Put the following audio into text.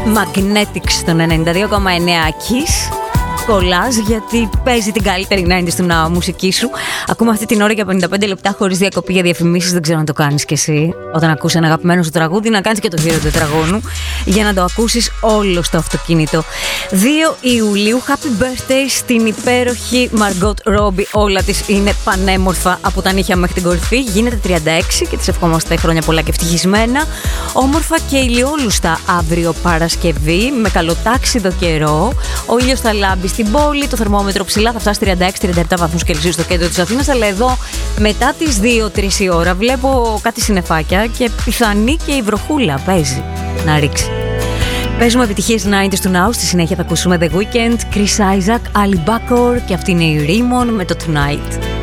Magnetics στον 92,9 Kiss. Κολλάς γιατί παίζει την καλύτερη 90's του Now μουσική σου. Ακούμε αυτή την ώρα για 55 λεπτά χωρίς διακοπή για διαφημίσεις. Δεν ξέρω αν το κάνεις κι εσύ. Όταν ακούς ένα αγαπημένο σου τραγούδι, να κάνεις και το γύρο του τετραγώνου για να το ακούσεις όλο στο αυτοκίνητο. 2 Ιουλίου, happy birthday στην υπέροχη Margot Robbie. Όλα της είναι πανέμορφα από τα νύχια μέχρι την κορυφή. Γίνεται 36 και της ευχόμαστε χρόνια πολλά και ευτυχισμένα. Όμορφα και ηλιόλουστα αύριο Παρασκευή, με καλοτάξιδο καιρό. Ο ήλιος θα λάμπει στην πόλη, το θερμόμετρο ψηλά θα φτάσει 36-37 βαθμούς Κελσίου στο κέντρο της Αθήνας, αλλά εδώ μετά τις 2-3 η ώρα βλέπω κάτι συννεφάκια και πιθανή και η βροχούλα παίζει να ρίξει. Παίζουμε επιτυχίες 90's του Now, στη συνέχεια θα ακούσουμε The Weeknd, Chris Isaac, Ali Bakor και αυτή είναι η Rimon με το Tonight.